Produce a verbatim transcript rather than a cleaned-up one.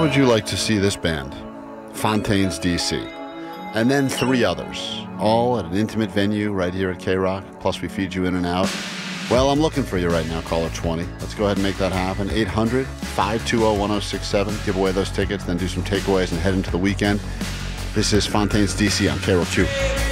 would you like to see this band? Fontaines D C. And then three others, all at an intimate venue right here at K-Rock, plus we feed you in and out. Well, I'm looking for you right now, caller twenty. Let's go ahead and make that happen. eight hundred, five two zero, one zero six seven. Give away those tickets, then do some takeaways and head into the weekend. This is Fontaines D C on K R O Q.